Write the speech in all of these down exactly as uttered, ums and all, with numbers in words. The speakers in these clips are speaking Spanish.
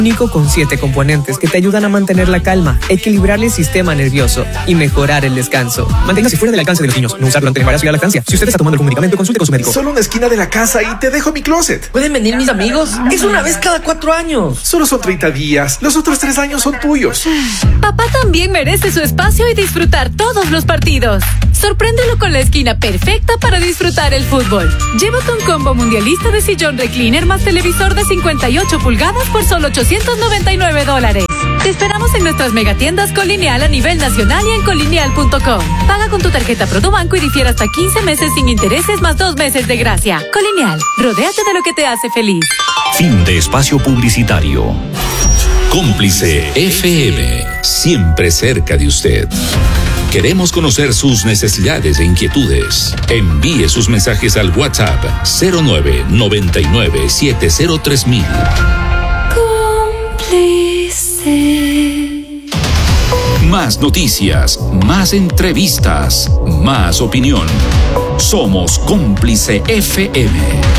Único con siete componentes que te ayudan a mantener la calma, equilibrar el sistema nervioso y mejorar el descanso. Manténgase fuera del alcance de los niños. No usar durante el embarazo y la lactancia. Si usted está tomando algún medicamento, consulte con su médico. Solo una esquina de la casa y te dejo mi closet. ¿Pueden venir mis amigos? Es una vez cada cuatro años. Solo son treinta días. Los otros tres años son tuyos. Papá también merece su espacio y disfrutar todos los partidos. Sorpréndelo con la esquina perfecta para disfrutar el fútbol. Llévate un combo mundialista de sillón recliner más televisor de cincuenta y ocho pulgadas por solo ochocientos noventa y nueve dólares. Te esperamos en nuestras megatiendas Colineal a nivel nacional y en colineal punto com. Paga con tu tarjeta ProduBanco y difiere hasta quince meses sin intereses más dos meses de gracia. Colineal, rodéate de lo que te hace feliz. Fin de espacio publicitario. Cómplice F M, siempre cerca de usted. Queremos conocer sus necesidades e inquietudes. Envíe sus mensajes al WhatsApp cero nueve noventa y nueve setenta tres mil. Cómplice. Más noticias, más entrevistas, más opinión. Somos Cómplice F M.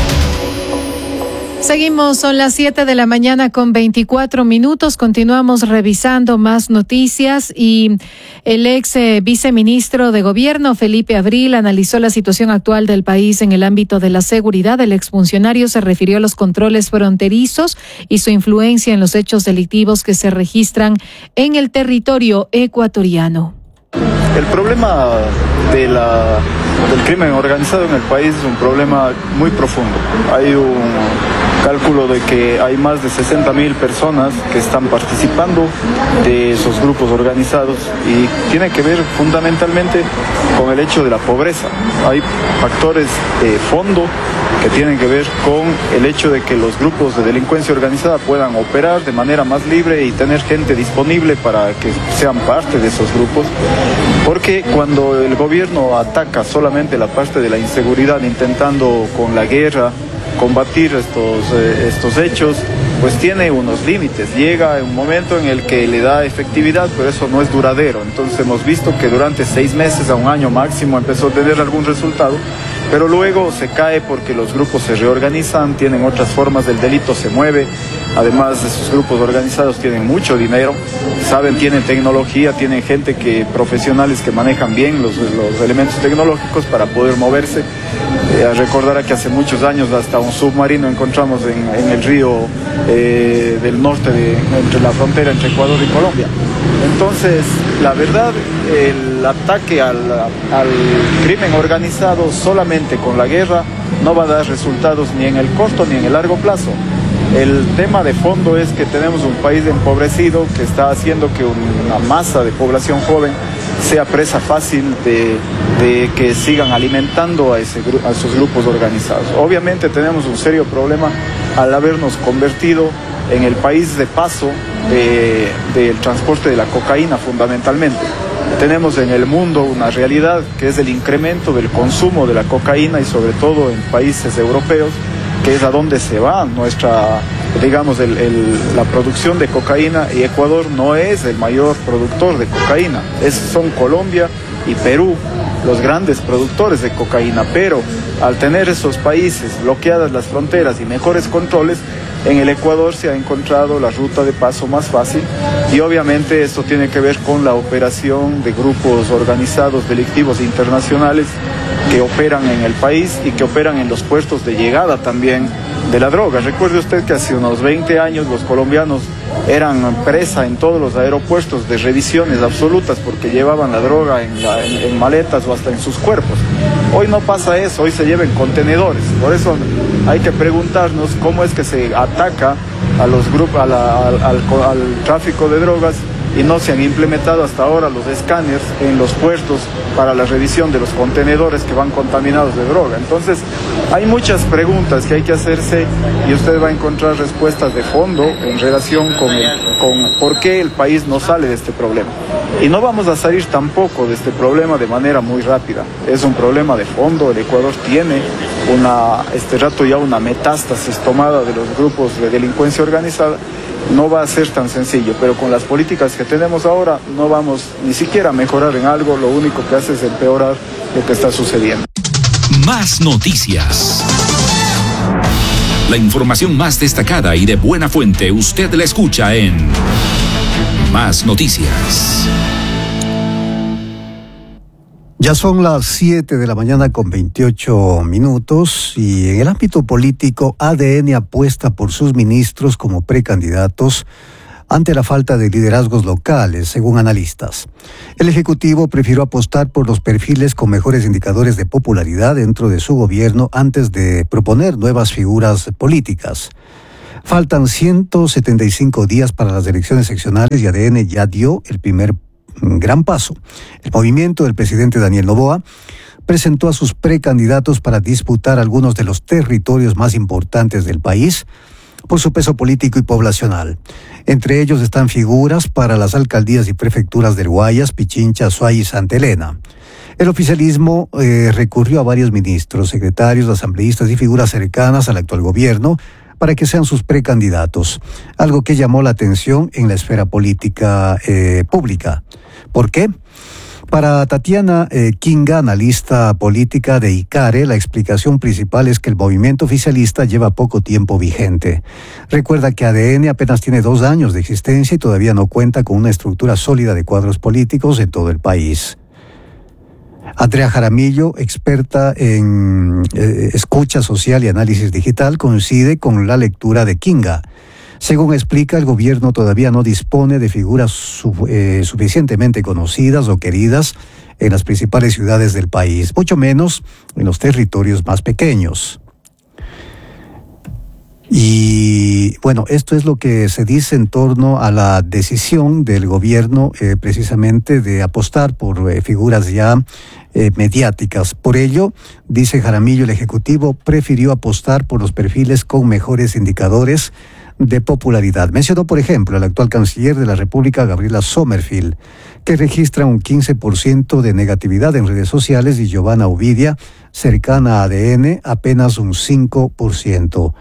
Seguimos, son las siete de la mañana con veinticuatro minutos. Continuamos revisando más noticias y el ex eh, viceministro de Gobierno, Felipe Abril, analizó la situación actual del país en el ámbito de la seguridad. El exfuncionario se refirió a los controles fronterizos y su influencia en los hechos delictivos que se registran en el territorio ecuatoriano. El problema de la, del crimen organizado en el país es un problema muy profundo. Hay un cálculo de que hay más de sesenta mil personas que están participando de esos grupos organizados y tiene que ver fundamentalmente con el hecho de la pobreza. Hay factores de fondo que tienen que ver con el hecho de que los grupos de delincuencia organizada puedan operar de manera más libre y tener gente disponible para que sean parte de esos grupos. Porque cuando el gobierno ataca solamente la parte de la inseguridad, intentando con la guerra combatir estos, eh, estos hechos, pues tiene unos límites. Llega un momento en el que le da efectividad, pero eso no es duradero. Entonces hemos visto que durante seis meses a un año máximo empezó a tener algún resultado, pero luego se cae porque los grupos se reorganizan, tienen otras formas del delito, se mueve. Además, esos grupos organizados tienen mucho dinero, saben, tienen tecnología, tienen gente que, profesionales que manejan bien los, los elementos tecnológicos para poder moverse. Eh, recordará que hace muchos años hasta un submarino encontramos en, en el río eh, del norte, de, entre la frontera entre Ecuador y Colombia. Entonces, la verdad, el ataque al, al crimen organizado solamente con la guerra no va a dar resultados ni en el corto ni en el largo plazo. El tema de fondo es que tenemos un país empobrecido que está haciendo que una masa de población joven sea presa fácil de, de que sigan alimentando a, ese, a esos grupos organizados. Obviamente tenemos un serio problema al habernos convertido en el país de paso de, del transporte de la cocaína fundamentalmente. Tenemos en el mundo una realidad que es el incremento del consumo de la cocaína y sobre todo en países europeos, que es a donde se va nuestra, digamos, el, el, la producción de cocaína, y Ecuador no es el mayor productor de cocaína, es, son Colombia y Perú los grandes productores de cocaína, pero al tener esos países bloqueadas las fronteras y mejores controles, en el Ecuador se ha encontrado la ruta de paso más fácil y obviamente esto tiene que ver con la operación de grupos organizados delictivos internacionales que operan en el país y que operan en los puertos de llegada también de la droga. Recuerde usted que hace unos veinte años los colombianos eran presa en todos los aeropuertos de revisiones absolutas porque llevaban la droga en, la, en, en maletas o hasta en sus cuerpos. Hoy no pasa eso, hoy se lleva en contenedores. Por eso hay que preguntarnos cómo es que se ataca a los grupos, a la, al, al, al tráfico de drogas, y no se han implementado hasta ahora los escáneres en los puertos para la revisión de los contenedores que van contaminados de droga. Entonces, hay muchas preguntas que hay que hacerse y usted va a encontrar respuestas de fondo en relación con, el, con por qué el país no sale de este problema. Y no vamos a salir tampoco de este problema de manera muy rápida. Es un problema de fondo. El Ecuador tiene una, este rato ya una metástasis tomada de los grupos de delincuencia organizada. No va a ser tan sencillo, pero con las políticas que tenemos ahora no vamos ni siquiera a mejorar en algo, lo único que hace es empeorar lo que está sucediendo. Más noticias. La información más destacada y de buena fuente usted la escucha en Más Noticias. Ya son las siete de la mañana con veintiocho minutos y en el ámbito político A D N apuesta por sus ministros como precandidatos ante la falta de liderazgos locales, según analistas. El Ejecutivo prefirió apostar por los perfiles con mejores indicadores de popularidad dentro de su gobierno antes de proponer nuevas figuras políticas. Faltan ciento setenta y cinco días para las elecciones seccionales y A D N ya dio el primer gran paso. El movimiento del presidente Daniel Noboa presentó a sus precandidatos para disputar algunos de los territorios más importantes del país por su peso político y poblacional. Entre ellos están figuras para las alcaldías y prefecturas del Guayas, Pichincha, Azuay y Santa Elena. El oficialismo eh, recurrió a varios ministros, secretarios, asambleístas y figuras cercanas al actual gobierno para que sean sus precandidatos, algo que llamó la atención en la esfera política eh, pública. ¿Por qué? Para Tatiana eh, Kinga, analista política de ICARE, la explicación principal es que el movimiento oficialista lleva poco tiempo vigente. Recuerda que A D N apenas tiene dos años de existencia y todavía no cuenta con una estructura sólida de cuadros políticos en todo el país. Andrea Jaramillo, experta en eh, escucha social y análisis digital, coincide con la lectura de Kinga. Según explica, el gobierno todavía no dispone de figuras su, eh, suficientemente conocidas o queridas en las principales ciudades del país, mucho menos en los territorios más pequeños. Y bueno, esto es lo que se dice en torno a la decisión del gobierno eh, precisamente de apostar por eh, figuras ya eh, mediáticas. Por ello, dice Jaramillo, el Ejecutivo prefirió apostar por los perfiles con mejores indicadores de popularidad. Mencionó, por ejemplo, al actual canciller de la República, Gabriela Sommerfield, que registra un quince por ciento de negatividad en redes sociales, y Giovanna Ovidia, cercana a A D N, apenas un cinco por ciento.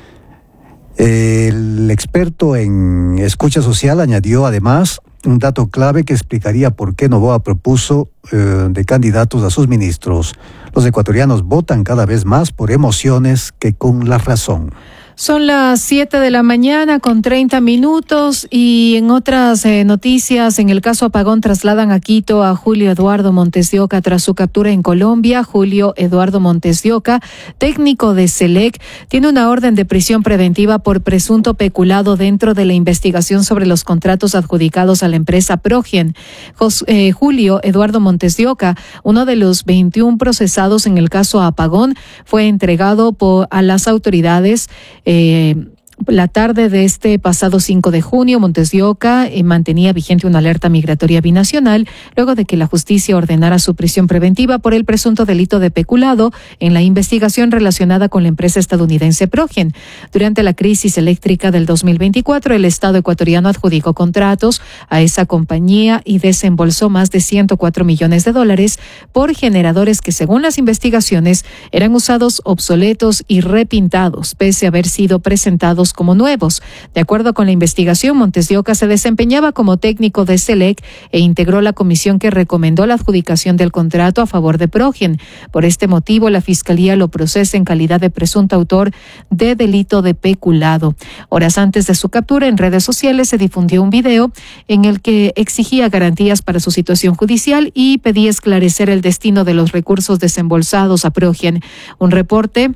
El experto en escucha social añadió además un dato clave que explicaría por qué Noboa propuso eh, de candidatos a sus ministros. Los ecuatorianos votan cada vez más por emociones que con la razón. Son las siete de la mañana con treinta minutos y en otras eh, noticias, en el caso Apagón trasladan a Quito a Julio Eduardo Montes de Oca tras su captura en Colombia. Julio Eduardo Montes de Oca, técnico de SELEC, tiene una orden de prisión preventiva por presunto peculado dentro de la investigación sobre los contratos adjudicados a la empresa Progen. Jos, eh, Julio Eduardo Montes de Oca, uno de los veintiún procesados en el caso Apagón, fue entregado por, a las autoridades Eh, la tarde de este pasado cinco de junio. Montes de Oca eh, mantenía vigente una alerta migratoria binacional luego de que la justicia ordenara su prisión preventiva por el presunto delito de peculado en la investigación relacionada con la empresa estadounidense Progen. Durante la crisis eléctrica del dos mil veinticuatro, el Estado ecuatoriano adjudicó contratos a esa compañía y desembolsó más de ciento cuatro millones de dólares por generadores que, según las investigaciones, eran usados obsoletos y repintados, pese a haber sido presentados como nuevos. De acuerdo con la investigación, Montes de Oca se desempeñaba como técnico de SELEC e integró la comisión que recomendó la adjudicación del contrato a favor de Progen. Por este motivo, la Fiscalía lo procesa en calidad de presunto autor de delito de peculado. Horas antes de su captura, en redes sociales se difundió un video en el que exigía garantías para su situación judicial y pedía esclarecer el destino de los recursos desembolsados a Progen. Un reporte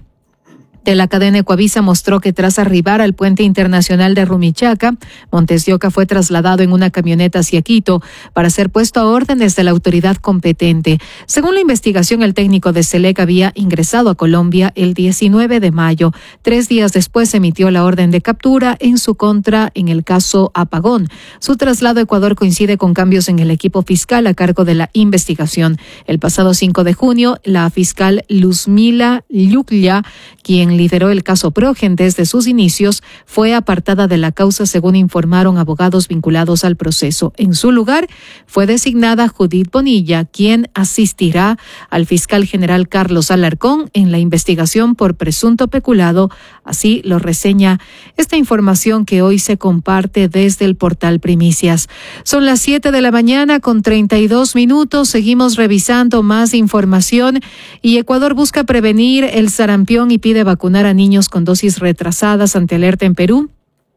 de la cadena Ecuavisa mostró que tras arribar al puente internacional de Rumichaca, Montes de Oca fue trasladado en una camioneta hacia Quito para ser puesto a órdenes de la autoridad competente. Según la investigación, el técnico de SELEC había ingresado a Colombia el diecinueve de mayo. Tres días después se emitió la orden de captura en su contra en el caso Apagón. Su traslado a Ecuador coincide con cambios en el equipo fiscal a cargo de la investigación. El pasado cinco de junio, la fiscal Luzmila Lluclla, quien lideró el caso Progen desde sus inicios, fue apartada de la causa, según informaron abogados vinculados al proceso. En su lugar fue designada Judith Bonilla, quien asistirá al fiscal general Carlos Alarcón en la investigación por presunto peculado Así lo reseña esta información que hoy se comparte desde el portal Primicias. Son las siete de la mañana con treinta y dos minutos. Seguimos revisando más información y Ecuador busca prevenir el sarampión y pide vacunar a niños con dosis retrasadas ante alerta en Perú.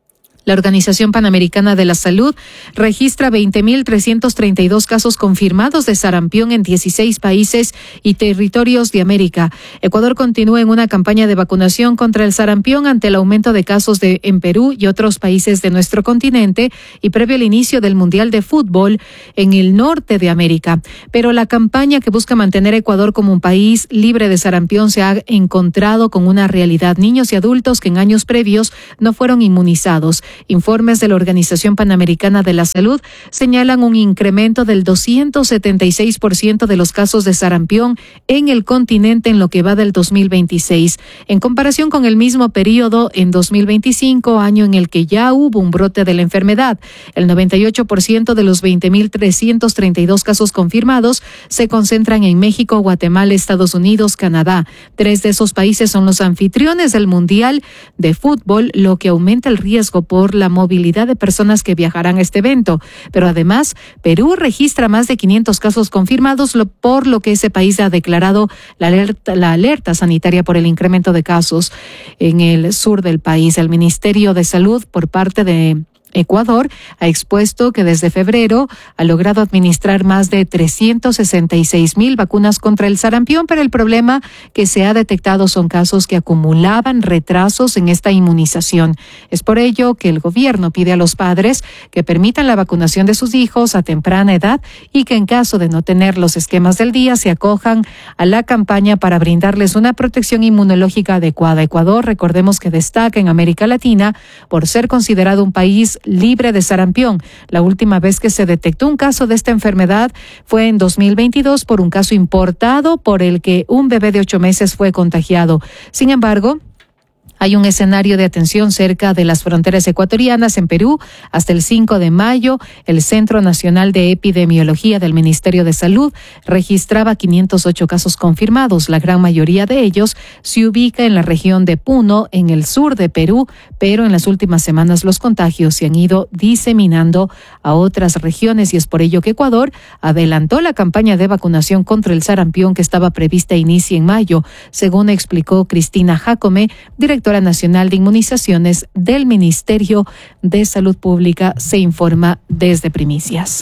La Organización Panamericana de la Salud registra veinte mil trescientos treinta y dos casos confirmados de sarampión en dieciséis países y territorios de América. Ecuador continúa en una campaña de vacunación contra el sarampión ante el aumento de casos de, en Perú y otros países de nuestro continente y previo al inicio del Mundial de Fútbol en el norte de América. Pero la campaña que busca mantener a Ecuador como un país libre de sarampión se ha encontrado con una realidad. Niños y adultos que en años previos no fueron inmunizados. Informes de la Organización Panamericana de la Salud señalan un incremento del doscientos setenta y seis por ciento de los casos de sarampión en el continente en lo que va del dos mil veintiséis, en comparación con el mismo periodo en dos mil veinticinco, año en el que ya hubo un brote de la enfermedad. El noventa y ocho por ciento de los veinte mil trescientos treinta y dos casos confirmados se concentran en México, Guatemala, Estados Unidos, Canadá. Tres de esos países son los anfitriones del Mundial de Fútbol, lo que aumenta el riesgo por la movilidad de personas que viajarán a este evento. Pero además, Perú registra más de quinientos casos confirmados, por lo que ese país ha declarado la alerta, la alerta sanitaria por el incremento de casos en el sur del país. El Ministerio de Salud, por parte de Ecuador, ha expuesto que desde febrero ha logrado administrar más de trescientos sesenta y seis mil vacunas contra el sarampión, pero el problema que se ha detectado son casos que acumulaban retrasos en esta inmunización. Es por ello que el gobierno pide a los padres que permitan la vacunación de sus hijos a temprana edad y que en caso de no tener los esquemas del día se acojan a la campaña para brindarles una protección inmunológica adecuada. Ecuador, recordemos que destaca en América Latina por ser considerado un país libre de sarampión. La última vez que se detectó un caso de esta enfermedad fue en dos mil veintidós por un caso importado por el que un bebé de ocho meses fue contagiado. Sin embargo, hay un escenario de atención cerca de las fronteras ecuatorianas en Perú. Hasta el cinco de mayo, el Centro Nacional de Epidemiología del Ministerio de Salud registraba quinientos ocho casos confirmados. La gran mayoría de ellos se ubica en la región de Puno, en el sur de Perú, pero en las últimas semanas los contagios se han ido diseminando a otras regiones y es por ello que Ecuador adelantó la campaña de vacunación contra el sarampión que estaba prevista a inicio en mayo, según explicó Cristina Jacome, directora nacional de inmunizaciones del Ministerio de Salud Pública. Se informa desde Primicias.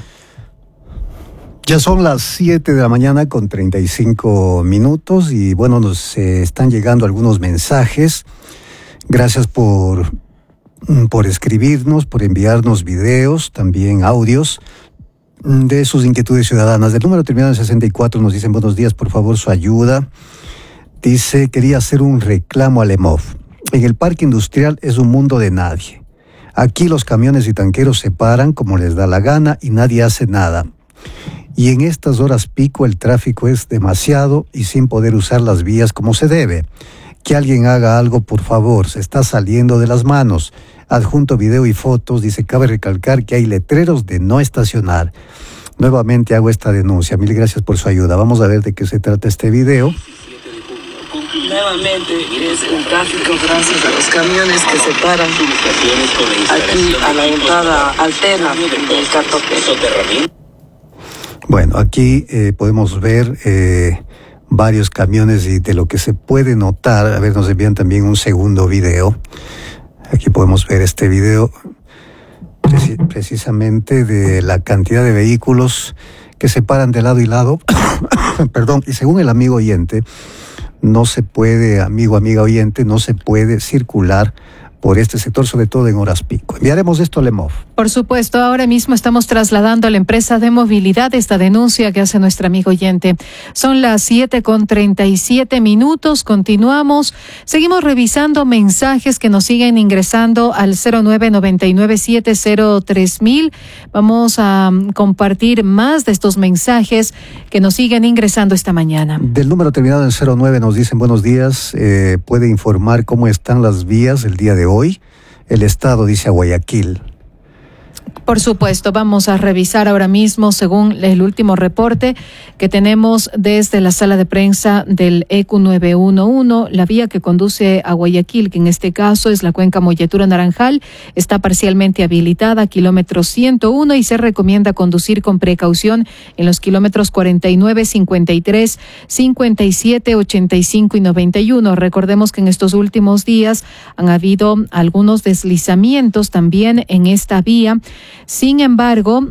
Ya son las siete de la mañana con treinta y cinco minutos y bueno, nos eh, están llegando algunos mensajes. Gracias por, por escribirnos, por enviarnos videos, también audios de sus inquietudes ciudadanas. Del número terminado en sesenta y cuatro nos dicen buenos días, por favor su ayuda. Dice, quería hacer un reclamo al E M O F. En el parque industrial es un mundo de nadie. Aquí los camiones y tanqueros se paran como les da la gana y nadie hace nada. Y en estas horas pico el tráfico es demasiado y sin poder usar las vías como se debe. Que alguien haga algo, por favor, se está saliendo de las manos. Adjunto video y fotos, dice, cabe recalcar que hay letreros de no estacionar. Nuevamente hago esta denuncia. Mil gracias por su ayuda. Vamos a ver de qué se trata este video. Nuevamente es el tráfico gracias a los camiones que se paran aquí a la entrada alterna del Catope. Bueno, aquí eh, podemos ver eh, varios camiones y de lo que se puede notar, a ver, nos envían también un segundo video. Aquí podemos ver este video preci- precisamente de la cantidad de vehículos que se paran de lado y lado. Perdón, y según el amigo oyente, no se puede, amigo, amiga oyente, no se puede circular por este sector, sobre todo en horas pico. Enviaremos esto al E M O F. Por supuesto, ahora mismo estamos trasladando a la empresa de movilidad esta denuncia que hace nuestro amigo oyente. Son las siete con treinta y siete minutos, continuamos. Seguimos revisando mensajes que nos siguen ingresando al cero nueve nueve nueve siete cero tres mil. Vamos a um, compartir más de estos mensajes que nos siguen ingresando esta mañana. Del número terminado en cero nueve nos dicen buenos días, eh, puede informar cómo están las vías el día de hoy. El estado dice a Guayaquil. Por supuesto, vamos a revisar ahora mismo, según el último reporte que tenemos desde la sala de prensa del E Q nueve uno uno, la vía que conduce a Guayaquil, que en este caso es la cuenca Molletura-Naranjal, está parcialmente habilitada, kilómetro ciento uno, y se recomienda conducir con precaución en los kilómetros cuarenta y nueve, cincuenta y tres, cincuenta y siete, ochenta y cinco y noventa y uno. Recordemos que en estos últimos días han habido algunos deslizamientos también en esta vía. Sin embargo,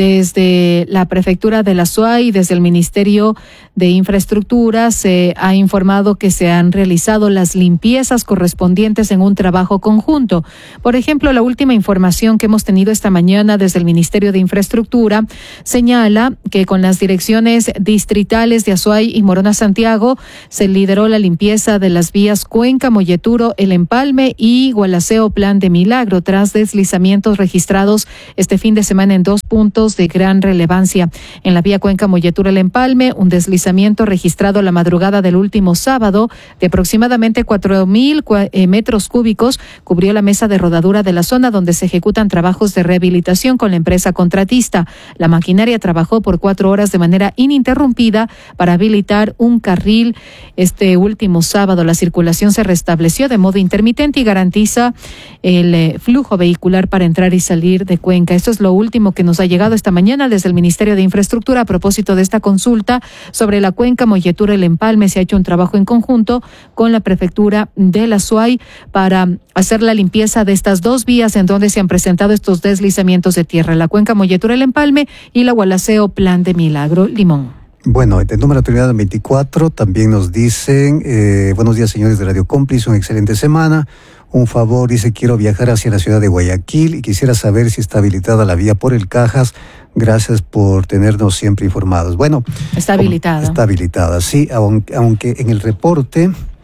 desde la Prefectura de la Suay y desde el Ministerio de Infraestructura se ha informado que se han realizado las limpiezas correspondientes en un trabajo conjunto. Por ejemplo, la última información que hemos tenido esta mañana desde el Ministerio de Infraestructura señala que con las direcciones distritales de Azuay y Morona Santiago se lideró la limpieza de las vías Cuenca, Molleturo, El Empalme y Gualaceo Plan de Milagro tras deslizamientos registrados este fin de semana en dos puntos de gran relevancia. En la vía Cuenca Molleturo El Empalme, un deslizamiento registrado la madrugada del último sábado de aproximadamente cuatro mil metros cúbicos cubrió la mesa de rodadura de la zona donde se ejecutan trabajos de rehabilitación con la empresa contratista. La maquinaria trabajó por cuatro horas de manera ininterrumpida para habilitar un carril. Este último sábado la circulación se restableció de modo intermitente y garantiza el eh, flujo vehicular para entrar y salir de Cuenca. Esto es lo último que nos ha llegado esta mañana desde el Ministerio de Infraestructura a propósito de esta consulta sobre la cuenca Molleturo El Empalme. Se ha hecho un trabajo en conjunto con la Prefectura de la Suay para hacer la limpieza de estas dos vías en donde se han presentado estos deslizamientos de tierra, la cuenca Molleturo El Empalme y la Gualaceo Plan de Milagro. Limón. Bueno, el número terminado en veinticuatro también nos dicen, eh, buenos días señores de Radio Cómplice, una excelente semana. Un favor, dice, quiero viajar hacia la ciudad de Guayaquil y quisiera saber si está habilitada la vía por el Cajas. Gracias por tenernos siempre informados. Bueno. Está habilitada. Está habilitada, sí, aunque, aunque en el reporte,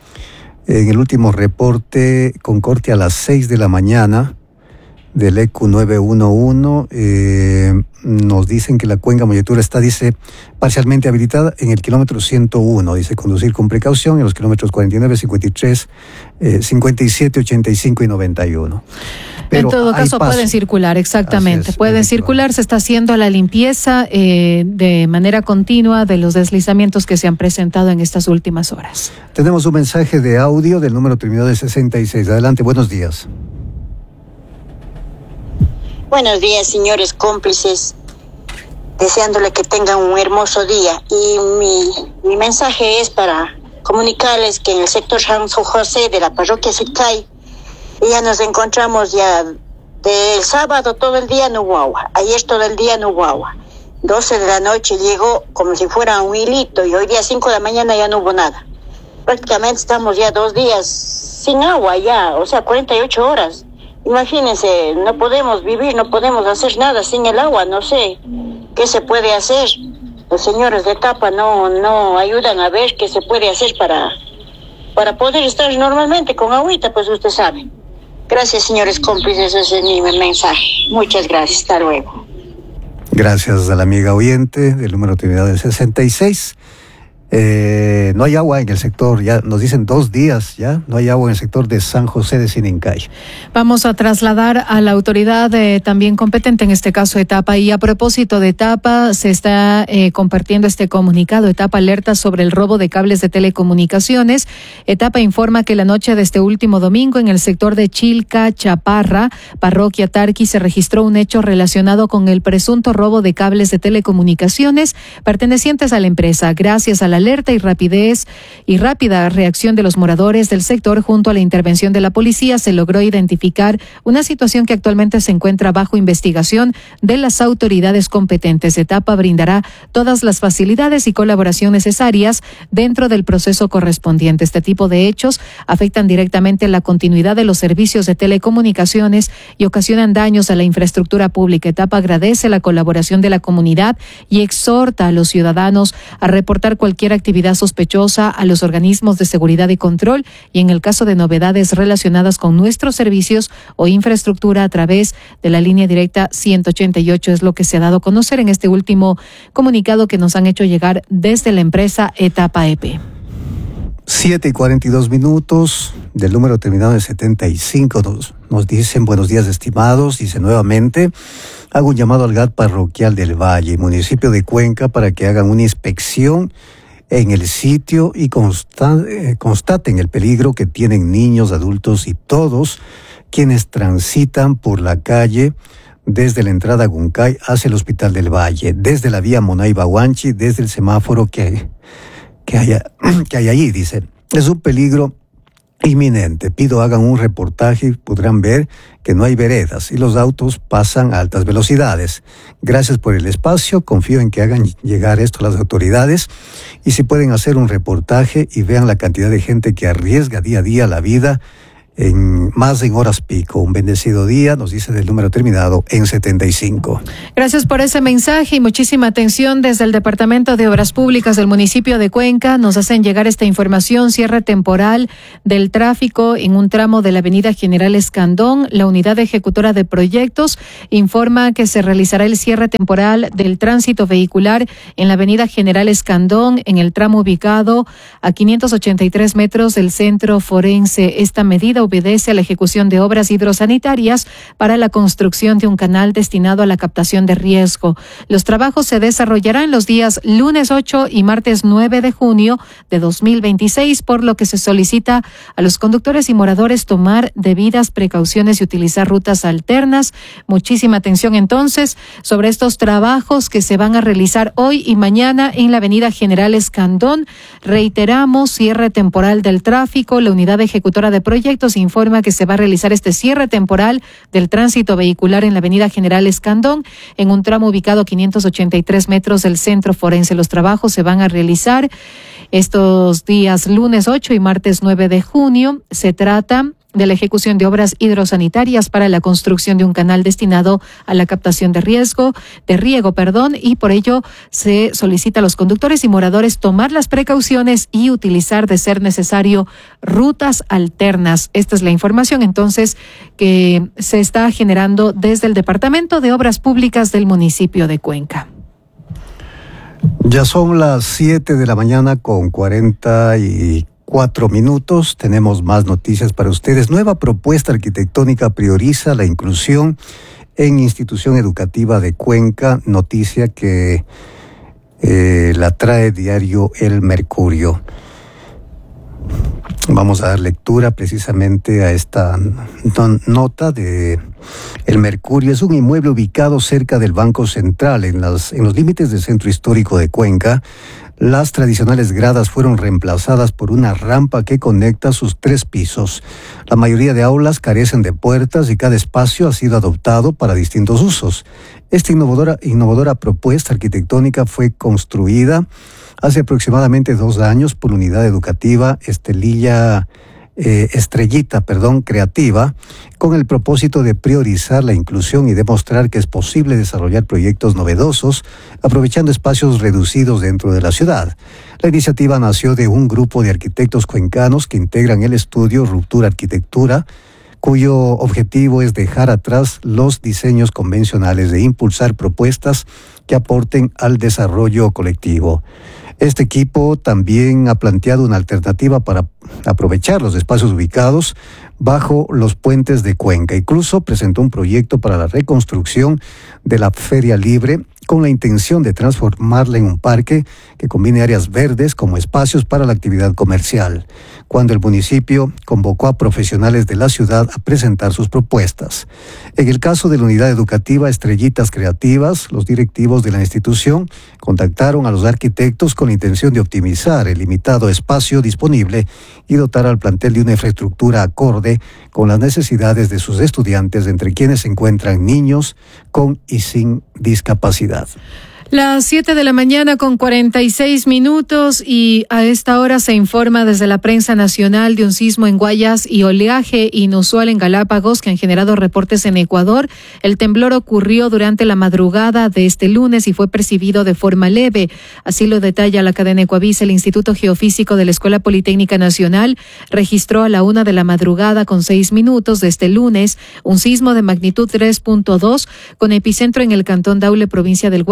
en el último reporte con corte a las seis de la mañana del E Q nueve uno uno, eh, nos dicen que la cuenca Molleturo está, dice, parcialmente habilitada en el kilómetro ciento uno, dice, conducir con precaución en los kilómetros cuarenta y nueve, cincuenta y tres, eh, cincuenta y siete, ochenta y cinco y noventa y uno. Pero en todo caso pueden circular, exactamente, es, pueden circular, se está haciendo la limpieza eh, de manera continua de los deslizamientos que se han presentado en estas últimas horas. Tenemos un mensaje de audio del número terminado de sesenta y seis. Adelante, buenos días. Buenos días, señores cómplices, deseándole que tengan un hermoso día. Y mi, mi mensaje es para comunicarles que en el sector San José de la parroquia Sicay ya nos encontramos ya del sábado todo el día no hubo agua, ayer todo el día no hubo agua. doce de la noche llegó como si fuera un hilito y hoy día cinco de la mañana ya no hubo nada. Prácticamente estamos ya dos días sin agua ya, o sea, cuarenta y ocho horas. Imagínense, no podemos vivir, no podemos hacer nada sin el agua, no sé qué se puede hacer. Los señores de Tapa no no ayudan a ver qué se puede hacer para, para poder estar normalmente con agüita, pues usted sabe. Gracias, señores cómplices, ese es mi mensaje. Muchas gracias, hasta luego. Gracias a la amiga oyente del número terminado de sesenta y seis. Eh, no hay agua en el sector, ya nos dicen dos días, ya no hay agua en el sector de San José de Sinincay. Vamos a trasladar a la autoridad eh, también competente, en este caso Etapa, y a propósito de Etapa, se está eh, compartiendo este comunicado. Etapa alerta sobre el robo de cables de telecomunicaciones. Etapa informa que la noche de este último domingo en el sector de Chilca, Chaparra, parroquia Tarqui, se registró un hecho relacionado con el presunto robo de cables de telecomunicaciones pertenecientes a la empresa. Gracias a la alerta y rapidez y rápida reacción de los moradores del sector junto a la intervención de la policía se logró identificar una situación que actualmente se encuentra bajo investigación de las autoridades competentes. Etapa brindará todas las facilidades y colaboración necesarias dentro del proceso correspondiente. Este tipo de hechos afectan directamente la continuidad de los servicios de telecomunicaciones y ocasionan daños a la infraestructura pública. Etapa agradece la colaboración de la comunidad y exhorta a los ciudadanos a reportar cualquier actividad sospechosa a los organismos de seguridad y control y en el caso de novedades relacionadas con nuestros servicios o infraestructura a través de la línea directa ciento ochenta y ocho es lo que se ha dado a conocer en este último comunicado que nos han hecho llegar desde la empresa Etapa E P. Siete y cuarenta y dos minutos, del número terminado en setenta y cinco, nos, nos dicen buenos días estimados, dice nuevamente, hago un llamado al G A T parroquial del Valle, municipio de Cuenca, para que hagan una inspección en el sitio y consta- eh, constaten el peligro que tienen niños, adultos y todos quienes transitan por la calle desde la entrada a Guncay hacia el Hospital del Valle, desde la vía Monay-Baguanchi, desde el semáforo que hay, que hay, que hay allí, dice. Es un peligro inminente. Pido hagan un reportaje y podrán ver que no hay veredas y los autos pasan a altas velocidades. Gracias por el espacio. Confío en que hagan llegar esto a las autoridades y si pueden hacer un reportaje y vean la cantidad de gente que arriesga día a día la vida en más en horas pico. Un bendecido día, nos dice del número terminado en setenta y cinco. Gracias por ese mensaje y muchísima atención desde el Departamento de Obras Públicas del municipio de Cuenca. Nos hacen llegar esta información, cierre temporal del tráfico en un tramo de la avenida General Escandón. La unidad ejecutora de proyectos informa que se realizará el cierre temporal del tránsito vehicular en la avenida General Escandón en el tramo ubicado a quinientos ochenta y tres metros del centro forense. Esta medida obedece a la ejecución de obras hidrosanitarias para la construcción de un canal destinado a la captación de riesgo. Los trabajos se desarrollarán los días lunes ocho y martes nueve de junio de dos mil veintiséis, por lo que se solicita a los conductores y moradores tomar debidas precauciones y utilizar rutas alternas. Muchísima atención entonces sobre estos trabajos que se van a realizar hoy y mañana en la avenida General Escandón. Reiteramos, cierre temporal del tráfico. La unidad ejecutora de proyectos informa que se va a realizar este cierre temporal del tránsito vehicular en la avenida General Escandón en un tramo ubicado a quinientos ochenta y tres metros del centro forense. Los trabajos se van a realizar estos días lunes ocho y martes nueve de junio. Se trata de la ejecución de obras hidrosanitarias para la construcción de un canal destinado a la captación de riesgo, de riego, perdón, y por ello se solicita a los conductores y moradores tomar las precauciones y utilizar, de ser necesario, rutas alternas. Esta es la información entonces que se está generando desde el Departamento de Obras Públicas del municipio de Cuenca. Ya son las siete de la mañana con cuarenta y cuatro minutos. Tenemos más noticias para ustedes. Nueva propuesta arquitectónica prioriza la inclusión en institución educativa de Cuenca. Noticia que eh, la trae diario El Mercurio. Vamos a dar lectura precisamente a esta nota de El Mercurio. Es un inmueble ubicado cerca del Banco Central, en, las, en los límites del centro histórico de Cuenca. Las tradicionales gradas fueron reemplazadas por una rampa que conecta sus tres pisos. La mayoría de aulas carecen de puertas y cada espacio ha sido adoptado para distintos usos. Esta innovadora, innovadora propuesta arquitectónica fue construida hace aproximadamente dos años por la unidad educativa Estelilla, eh, Estrellita, perdón, Creativa, con el propósito de priorizar la inclusión y demostrar que es posible desarrollar proyectos novedosos, aprovechando espacios reducidos dentro de la ciudad. La iniciativa nació de un grupo de arquitectos cuencanos que integran el estudio Ruptura Arquitectura, cuyo objetivo es dejar atrás los diseños convencionales e impulsar propuestas que aporten al desarrollo colectivo. Este equipo también ha planteado una alternativa para aprovechar los espacios ubicados bajo los puentes de Cuenca. Incluso presentó un proyecto para la reconstrucción de la Feria Libre con la intención de transformarla en un parque que combine áreas verdes como espacios para la actividad comercial, cuando el municipio convocó a profesionales de la ciudad a presentar sus propuestas. En el caso de la unidad educativa Estrellitas Creativas, los directivos de la institución contactaron a los arquitectos con la intención de optimizar el limitado espacio disponible y dotar al plantel de una infraestructura acorde con las necesidades de sus estudiantes, entre quienes se encuentran niños con y sin discapacidad. Las siete de la mañana con cuarenta y seis minutos y a esta hora se informa desde la prensa nacional de un sismo en Guayas y oleaje inusual en Galápagos que han generado reportes en Ecuador. El temblor ocurrió durante la madrugada de este lunes y fue percibido de forma leve. Así lo detalla la cadena Ecuavisa. El Instituto Geofísico de la Escuela Politécnica Nacional registró a la una de la madrugada con seis minutos de este lunes un sismo de magnitud tres punto dos con epicentro en el cantón Daule, provincia del Guayas. De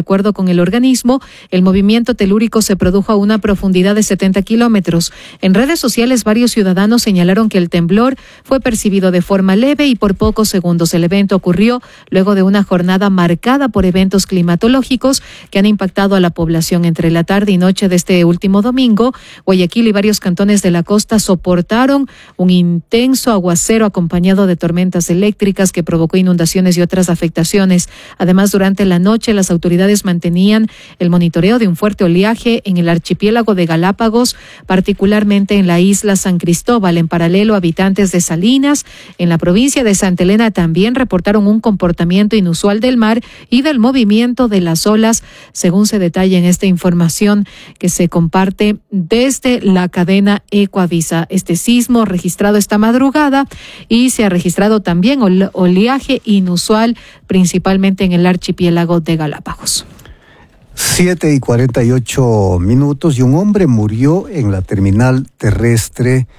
acuerdo con el organismo, el movimiento telúrico se produjo a una profundidad de setenta kilómetros. En redes sociales, varios ciudadanos señalaron que el temblor fue percibido de forma leve y por pocos segundos. El evento ocurrió luego de una jornada marcada por eventos climatológicos que han impactado a la población. Entre la tarde y noche de este último domingo, Guayaquil y varios cantones de la costa soportaron un intenso aguacero acompañado de tormentas eléctricas que provocó inundaciones y otras afectaciones. Además, durante la noche, las autoridades mantenían el monitoreo de un fuerte oleaje en el archipiélago de Galápagos, particularmente en la isla San Cristóbal. En paralelo, habitantes de Salinas, en la provincia de Santa Elena, también reportaron un comportamiento inusual del mar y del movimiento de las olas, según se detalla en esta información que se comparte desde la cadena Ecoavisa. Este sismo registrado esta madrugada y se ha registrado también oleaje inusual, principalmente en el archipiélago de Galápagos. Siete y cuarenta y ocho minutos y un hombre murió en la terminal terrestre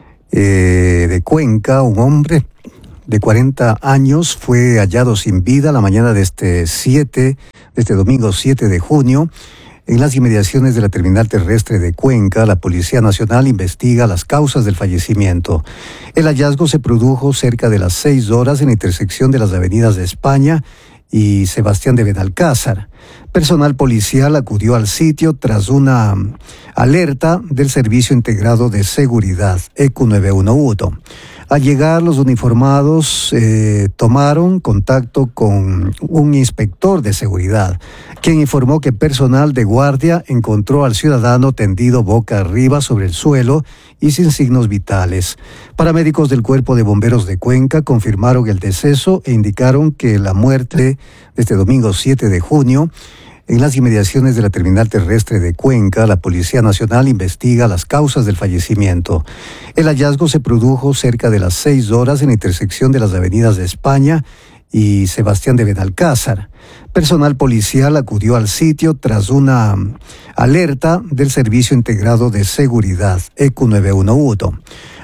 eh, de Cuenca. Un hombre de cuarenta años fue hallado sin vida la mañana de este siete, de este domingo siete de junio. En las inmediaciones de la terminal terrestre de Cuenca, la Policía Nacional investiga las causas del fallecimiento. El hallazgo se produjo cerca de las seis horas en la intersección de las avenidas de España y Sebastián de Benalcázar. Personal policial acudió al sitio tras una alerta del Servicio Integrado de Seguridad, E Q nueve uno uno. Al llegar, los uniformados eh, tomaron contacto con un inspector de seguridad, quien informó que personal de guardia encontró al ciudadano tendido boca arriba sobre el suelo y sin signos vitales. Paramédicos del Cuerpo de Bomberos de Cuenca confirmaron el deceso e indicaron que la muerte de este domingo siete de junio, en las inmediaciones de la terminal terrestre de Cuenca, la Policía Nacional investiga las causas del fallecimiento. El hallazgo se produjo cerca de las seis horas en la intersección de las avenidas de España y Sebastián de Benalcázar. Personal policial acudió al sitio tras una alerta del Servicio Integrado de Seguridad, E Q nueve uno uno.